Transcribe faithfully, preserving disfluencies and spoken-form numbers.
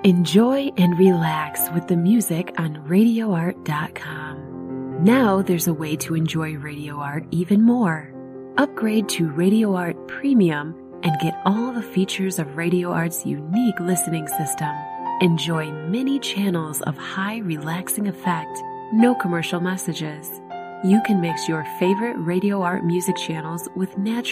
Enjoy and relax with the music on radio art dot com. Now there's a way to enjoy Radio Art even more. Upgrade to Radio Art Premium and get all the features of Radio Art's unique listening system. Enjoy many channels of high relaxing effect, no commercial messages. You can mix your favorite Radio Art music channels with natural